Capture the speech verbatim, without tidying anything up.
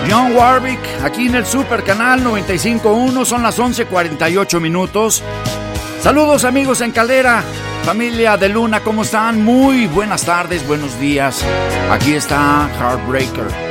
John Warwick, aquí en el Super Canal noventa y cinco punto uno, son las once cuarenta y ocho minutos. Saludos amigos en Caldera, familia de Luna, ¿cómo están? Muy buenas tardes, buenos días. Aquí está Heartbreaker.